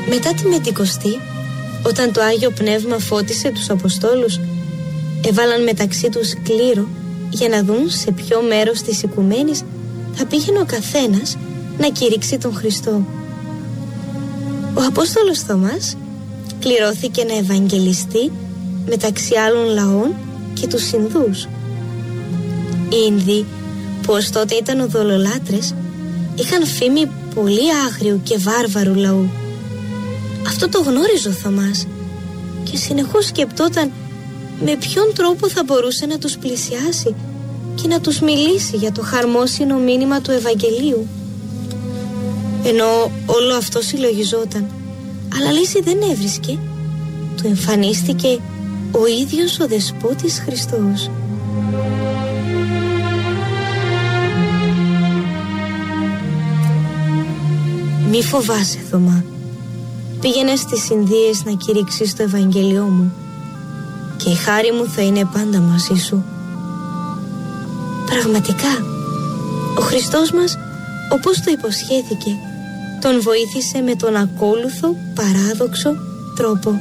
Μετά τη Πεντηκοστή, όταν το Άγιο Πνεύμα φώτισε τους Αποστόλους, έβαλαν μεταξύ τους κλήρο για να δουν σε ποιο μέρος της οικουμένης θα πήγαινε ο καθένας να κηρύξει τον Χριστό. Ο Απόστολος Θωμάς κληρώθηκε να ευαγγελιστεί μεταξύ άλλων λαών και τους Ινδούς. Οι Ινδοί, που ως τότε ήταν οδωλολάτρες, είχαν φήμη πολύ άγριου και βάρβαρου λαού. Αυτό το γνώριζε ο Θωμάς και συνεχώς σκεπτόταν με ποιον τρόπο θα μπορούσε να τους πλησιάσει και να τους μιλήσει για το χαρμόσυνο μήνυμα του Ευαγγελίου. Ενώ όλο αυτό συλλογιζόταν, αλλά λύση δεν έβρισκε, του εμφανίστηκε ο ίδιος ο Δεσπότης Χριστός. Μη φοβάσαι, Θωμά. Πήγαινε στις Ινδίες να κηρύξεις το Ευαγγέλιό μου και η χάρη μου θα είναι πάντα μαζί σου. Πραγματικά, ο Χριστός μας, όπως το υποσχέθηκε, τον βοήθησε με τον ακόλουθο παράδοξο τρόπο.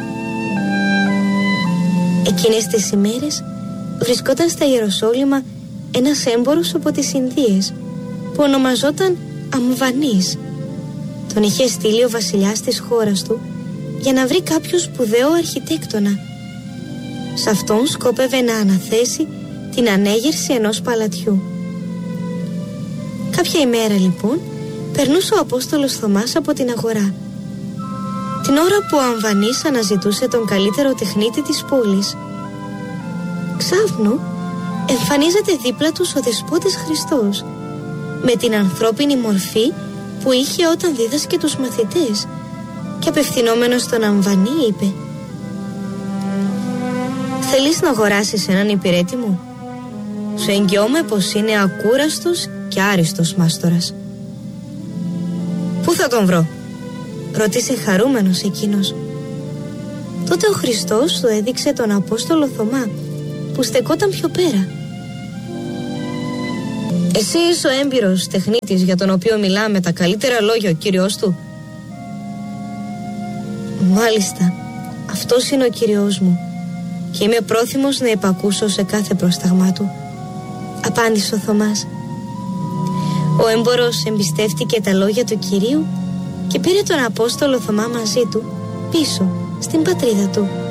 Εκείνες τις ημέρες βρισκόταν στα Ιεροσόλυμα ένας έμπορος από τις Ινδίες που ονομαζόταν Αμβανής. Τον είχε στείλει ο βασιλιάς της χώρας του για να βρει κάποιο σπουδαίο αρχιτέκτονα. Σε αυτόν σκόπευε να αναθέσει την ανέγερση ενός παλατιού. Κάποια ημέρα λοιπόν περνούσε ο Απόστολος Θωμάς από την αγορά. Την ώρα που ο Αμβανής αναζητούσε τον καλύτερο τεχνίτη της πόλης, ξάφνου εμφανίζεται δίπλα τους ο Δεσπότης Χριστός με την ανθρώπινη μορφή που είχε όταν δίδασκε τους μαθητές, και απευθυνόμενος στον Αμβανή είπε: «Θέλεις να αγοράσεις έναν υπηρέτη μου? Σου εγγυώμαι πως είναι ακούραστος και άριστος μάστορας». «Πού θα τον βρω?» ρώτησε χαρούμενος εκείνος. Τότε ο Χριστός του έδειξε τον Απόστολο Θωμά που στεκόταν πιο πέρα. «Εσύ είσαι ο έμπειρος τεχνίτης για τον οποίο μιλά με τα καλύτερα λόγια ο Κύριος του?» «Μάλιστα, αυτός είναι ο Κύριος μου και είμαι πρόθυμος να υπακούσω σε κάθε πρόσταγμά του», απάντησε ο Θωμάς. Ο έμπορος εμπιστεύτηκε τα λόγια του Κυρίου και πήρε τον Απόστολο Θωμά μαζί του πίσω στην πατρίδα του.